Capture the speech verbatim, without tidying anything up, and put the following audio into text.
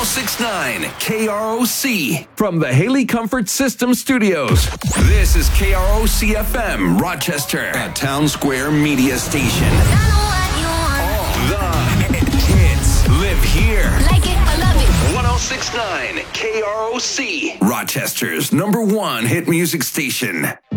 six point nine K R O C from the Haley Comfort System Studios. This is K R O C F M Rochester, a Town Square media station. All the hits live here. Like it, I love it. one oh six point nine K R O C, Rochester's number one hit music station.